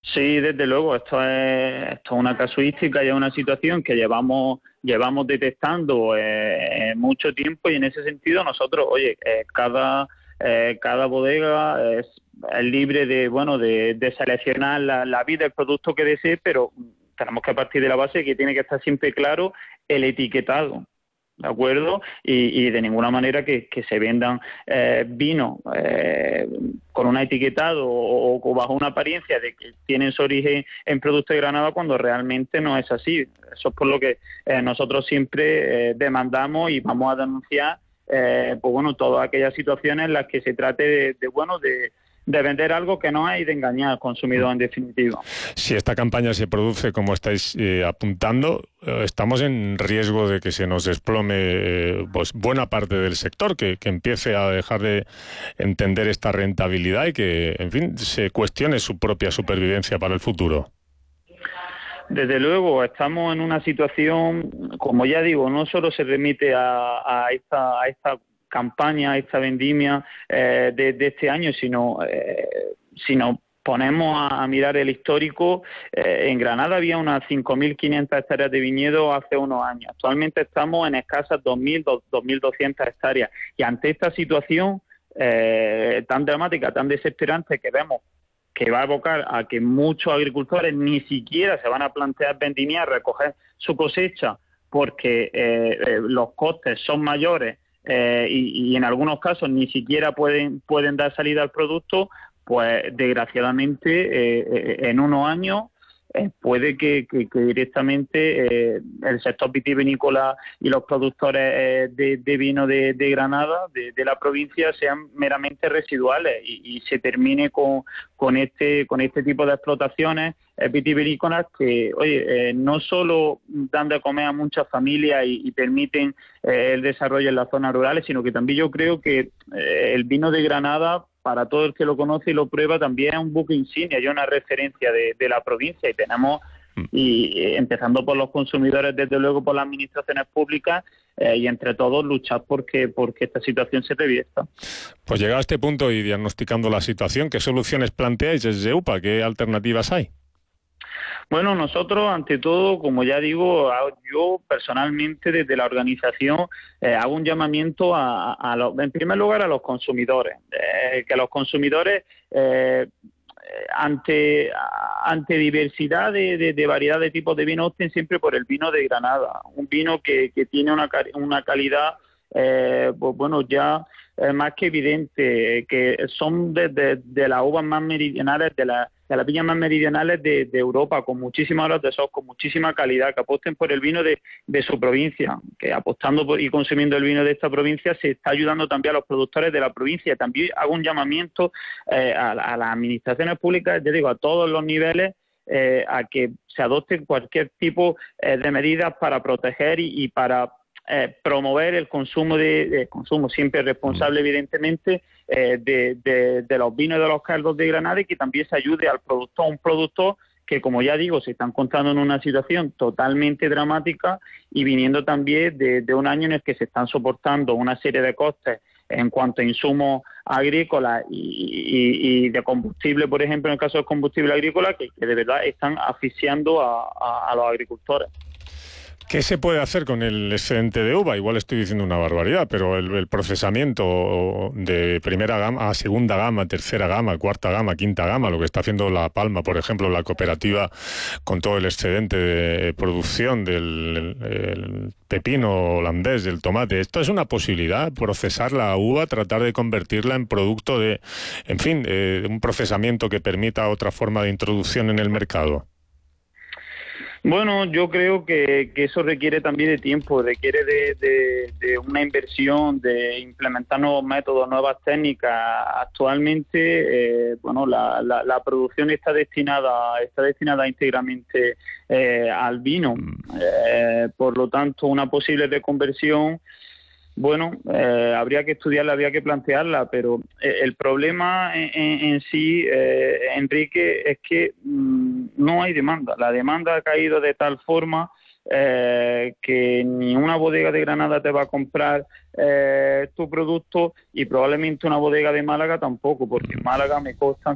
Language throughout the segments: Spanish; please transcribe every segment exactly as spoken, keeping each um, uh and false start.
Sí, desde luego, esto es, esto es una casuística y es una situación que llevamos llevamos detectando eh, mucho tiempo, y en ese sentido nosotros, oye, eh, cada eh, cada bodega es, es libre de bueno de, de seleccionar la, la vida, el producto que desee, pero tenemos que partir de la base que tiene que estar siempre claro el etiquetado. ¿De acuerdo? Y, y de ninguna manera que, que se vendan eh, vinos eh, con un etiquetado o, o bajo una apariencia de que tienen su origen en productos de Granada cuando realmente no es así. Eso es por lo que eh, nosotros siempre eh, demandamos y vamos a denunciar eh, pues bueno, todas aquellas situaciones en las que se trate de, de bueno, de de vender algo que no hay y de engañar al consumidor en definitiva. Si esta campaña se produce como estáis eh, apuntando, eh, estamos en riesgo de que se nos desplome eh, pues buena parte del sector, que, que empiece a dejar de entender esta rentabilidad y que, en fin, se cuestione su propia supervivencia para el futuro. Desde luego, estamos en una situación, como ya digo, no solo se remite a, a esta a esta campaña, esta vendimia eh, de, de este año, sino eh, si nos ponemos a, a mirar el histórico, eh, en Granada había unas cinco mil quinientas hectáreas de viñedo hace unos años. Actualmente estamos en escasas dos mil, dos mil doscientas hectáreas. Y ante esta situación eh, tan dramática, tan desesperante, que vemos que va a abocar a que muchos agricultores ni siquiera se van a plantear vendimiar, recoger su cosecha, porque eh, eh, los costes son mayores, Eh, y, y en algunos casos ni siquiera pueden pueden dar salida al producto, pues desgraciadamente eh, eh, en unos años eh, puede que, que, que directamente eh, el sector vitivinícola y los productores eh, de, de vino de, de Granada, de, de la provincia, sean meramente residuales y, y se termine con, con este con este tipo de explotaciones eh, vitivinícolas que, oye, eh, no solo dan de comer a muchas familias y, y permiten eh, el desarrollo en las zonas rurales, sino que también yo creo que eh, el vino de Granada, para todo el que lo conoce y lo prueba, también es un buque insignia y una referencia de, de la provincia, y tenemos, y eh, empezando por los consumidores, desde luego por las administraciones públicas, eh, y entre todos luchar porque, porque esta situación se revierta. Pues llegado a este punto y diagnosticando la situación, ¿qué soluciones planteáis desde U P A? ¿Qué alternativas hay? Bueno, nosotros, ante todo, como ya digo, yo personalmente desde la organización eh, hago un llamamiento a, a, a los, en primer lugar a los consumidores, eh, que los consumidores eh, ante ante diversidad de, de, de variedad de tipos de vino opten siempre por el vino de Granada, un vino que, que tiene una, una calidad eh, pues bueno ya eh, más que evidente, que son de, de, de las uvas más meridionales, de, la, de las viñas más meridionales de, de Europa, con muchísimas horas de sol, con muchísima calidad, que aposten por el vino de, de su provincia, que apostando por, y consumiendo el vino de esta provincia se está ayudando también a los productores de la provincia. También hago un llamamiento eh, a, a las administraciones públicas, ya digo, a todos los niveles, eh, a que se adopten cualquier tipo eh, de medidas para proteger y, y para Eh, promover el consumo de, de consumo siempre responsable, evidentemente, eh, de, de, de los vinos y de los caldos de Granada, y que también se ayude al productor, un productor que, como ya digo, se está encontrando en una situación totalmente dramática y viniendo también de, de un año en el que se están soportando una serie de costes en cuanto a insumos agrícolas y, y, y de combustible, por ejemplo, en el caso del combustible agrícola, que, que de verdad están asfixiando a, a, a los agricultores. ¿Qué se puede hacer con el excedente de uva? Igual estoy diciendo una barbaridad, pero el, el procesamiento de primera gama a segunda gama, tercera gama, cuarta gama, quinta gama, lo que está haciendo La Palma, por ejemplo, la cooperativa con todo el excedente de producción del el pepino holandés, del tomate. ¿Esto es una posibilidad? Procesar la uva, tratar de convertirla en producto de, en fin, eh, un procesamiento que permita otra forma de introducción en el mercado. Bueno, yo creo que, que eso requiere también de tiempo, requiere de, de, de una inversión, de implementar nuevos métodos, nuevas técnicas. Actualmente, eh, bueno, la, la, la producción está destinada está destinada íntegramente eh, al vino. Eh, por lo tanto, una posible reconversión, bueno, eh, habría que estudiarla, habría que plantearla, pero eh, el problema en, en, en sí, eh, Enrique, es que mmm, no hay demanda. La demanda ha caído de tal forma eh, que ni una bodega de Granada te va a comprar eh, tu producto, y probablemente una bodega de Málaga tampoco, porque en Málaga me consta que está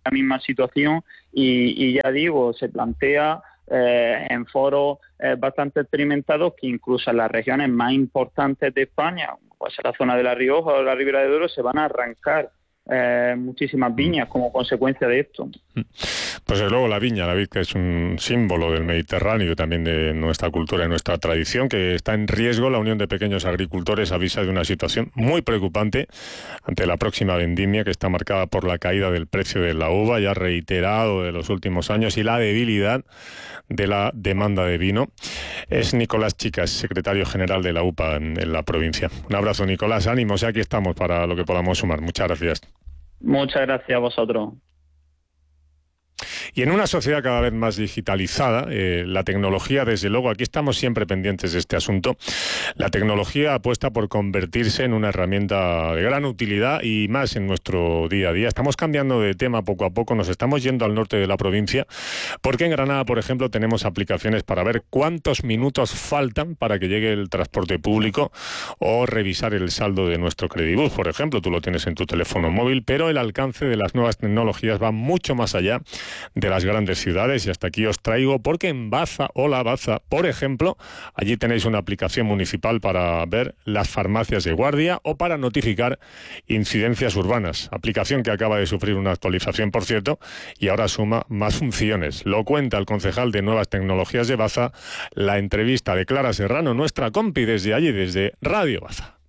la misma situación y, y ya digo, se plantea eh, en foros eh, bastante experimentados que incluso en las regiones más importantes de España, pues en la zona de La Rioja o la Ribera de Duero, se van a arrancar Eh, muchísimas viñas como consecuencia de esto. Pues desde luego la viña, la vid, que es un símbolo del Mediterráneo y también de nuestra cultura y nuestra tradición, que está en riesgo. La Unión de Pequeños Agricultores avisa de una situación muy preocupante ante la próxima vendimia, que está marcada por la caída del precio de la uva, ya reiterado de los últimos años, y la debilidad de la demanda de vino. Es Nicolás Chicas, secretario general de la U P A en, en la provincia. Un abrazo, Nicolás, ánimos, y aquí estamos para lo que podamos sumar. Muchas gracias. Muchas gracias a vosotros. Y en una sociedad cada vez más digitalizada, eh, la tecnología, desde luego, aquí estamos siempre pendientes de este asunto, la tecnología apuesta por convertirse en una herramienta de gran utilidad y más en nuestro día a día. Estamos cambiando de tema poco a poco, nos estamos yendo al norte de la provincia, porque en Granada, por ejemplo, tenemos aplicaciones para ver cuántos minutos faltan para que llegue el transporte público o revisar el saldo de nuestro Credibus. Por ejemplo, tú lo tienes en tu teléfono móvil, pero el alcance de las nuevas tecnologías va mucho más allá de las grandes ciudades, y hasta aquí os traigo porque en Baza o La Baza, por ejemplo, allí tenéis una aplicación municipal para ver las farmacias de guardia o para notificar incidencias urbanas, aplicación que acaba de sufrir una actualización, por cierto, y ahora suma más funciones. Lo cuenta el concejal de Nuevas Tecnologías de Baza, la entrevista de Clara Serrano, nuestra compi desde allí, desde Radio Baza.